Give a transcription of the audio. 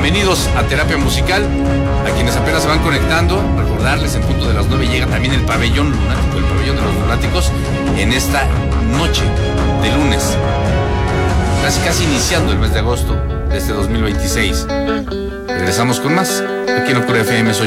Bienvenidos a Terapia Musical. A quienes apenas se van conectando, recordarles, en punto de las 9 llega también el pabellón lunático, el pabellón de los lunáticos, en esta noche de lunes, casi iniciando el mes de agosto de este 2026. Regresamos con más aquí en Ocurre FM.